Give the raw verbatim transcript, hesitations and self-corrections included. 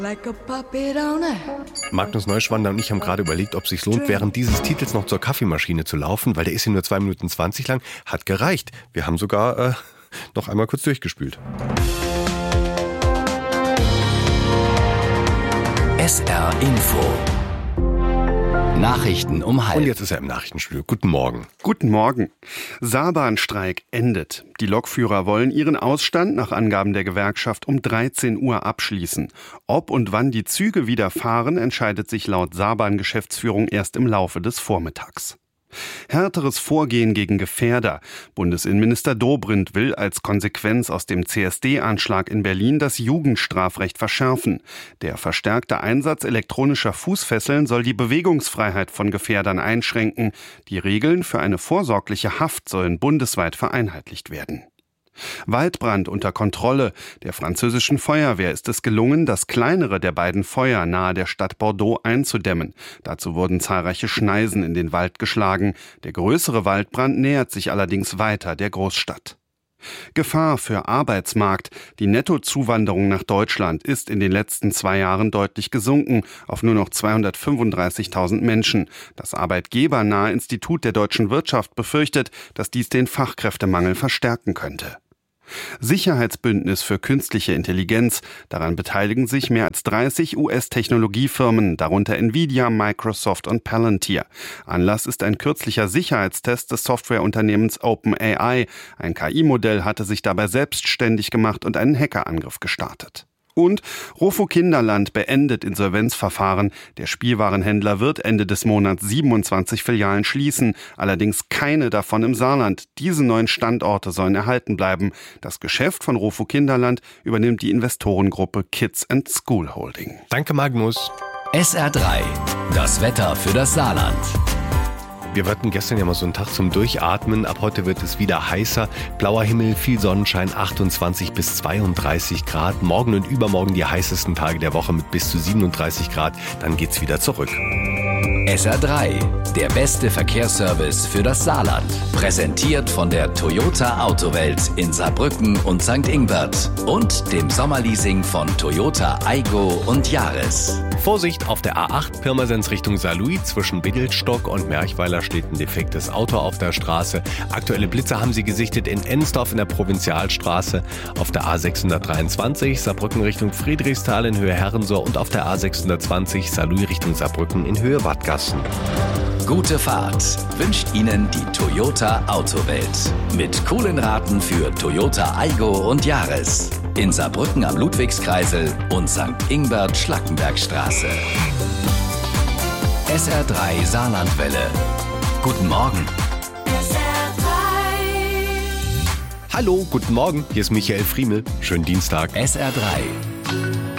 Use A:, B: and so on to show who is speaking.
A: Like a puppet on a...
B: Magnus Neuschwander und ich haben gerade überlegt, ob es sich lohnt, während dieses Titels noch zur Kaffeemaschine zu laufen, weil der ist ja nur zwei Minuten zwanzig lang. Hat gereicht. Wir haben sogar äh, noch einmal kurz durchgespült.
C: S R Info. Nachrichten um halb.
B: Und jetzt ist er im Nachrichtenstudio. Guten Morgen.
D: Guten Morgen. Saarbahnstreik endet. Die Lokführer wollen ihren Ausstand nach Angaben der Gewerkschaft um dreizehn Uhr abschließen. Ob und wann die Züge wieder fahren, entscheidet sich laut Saarbahn-Geschäftsführung erst im Laufe des Vormittags. Härteres Vorgehen gegen Gefährder. Bundesinnenminister Dobrindt will als Konsequenz aus dem C S D-Anschlag in Berlin das Jugendstrafrecht verschärfen. Der verstärkte Einsatz elektronischer Fußfesseln soll die Bewegungsfreiheit von Gefährdern einschränken. Die Regeln für eine vorsorgliche Haft sollen bundesweit vereinheitlicht werden. Waldbrand unter Kontrolle. Der französischen Feuerwehr ist es gelungen, das kleinere der beiden Feuer nahe der Stadt Bordeaux einzudämmen. Dazu wurden zahlreiche Schneisen in den Wald geschlagen. Der größere Waldbrand nähert sich allerdings weiter der Großstadt. Gefahr für Arbeitsmarkt. Die Nettozuwanderung nach Deutschland ist in den letzten zwei Jahren deutlich gesunken, auf nur noch zweihundertfünfunddreißigtausend Menschen. Das arbeitgebernahe Institut der deutschen Wirtschaft befürchtet, dass dies den Fachkräftemangel verstärken könnte. Sicherheitsbündnis für künstliche Intelligenz. Daran beteiligen sich mehr als dreißig U S-Technologiefirmen, darunter Nvidia, Microsoft und Palantir. Anlass ist ein kürzlicher Sicherheitstest des Softwareunternehmens OpenAI. Ein K I-Modell hatte sich dabei selbstständig gemacht und einen Hackerangriff gestartet. Und Rofo Kinderland beendet Insolvenzverfahren. Der Spielwarenhändler wird Ende des Monats siebenundzwanzig Filialen schließen, allerdings keine davon im Saarland. Diese neun Standorte sollen erhalten bleiben. Das Geschäft von Rofo Kinderland übernimmt die Investorengruppe Kids and School Holding.
B: Danke, Magnus.
C: S R drei. Das Wetter für das Saarland.
B: Wir hatten gestern ja mal so einen Tag zum Durchatmen. Ab heute wird es wieder heißer. Blauer Himmel, viel Sonnenschein, achtundzwanzig bis zweiunddreißig Grad. Morgen und übermorgen die heißesten Tage der Woche mit bis zu siebenunddreißig Grad. Dann geht's wieder zurück.
C: S R drei. Der beste Verkehrsservice für das Saarland. Präsentiert von der Toyota Autowelt in Saarbrücken und Sankt Ingbert. Und dem Sommerleasing von Toyota Aygo und Yaris.
B: Vorsicht auf der A acht Pirmasens Richtung Saarlouis. Zwischen Biddelsstock und Merchweiler steht ein defektes Auto auf der Straße. Aktuelle Blitzer haben sie gesichtet in Ensdorf in der Provinzialstraße. Auf der A sechshundertdreiundzwanzig Saarbrücken Richtung Friedrichsthal in Höhe Herrensohr und auf der A sechshundertzwanzig Saarlouis Richtung Saarbrücken in Höhe Wattgassen.
C: Gute Fahrt wünscht Ihnen die Toyota Autowelt. Mit coolen Raten für Toyota Aygo und Yaris. In Saarbrücken am Ludwigskreisel und Sankt Ingbert Schlackenbergstraße. S R drei Saarlandwelle. Guten Morgen.
A: S R drei.
B: Hallo, guten Morgen. Hier ist Michael Friemel. Schönen Dienstag.
C: S R drei.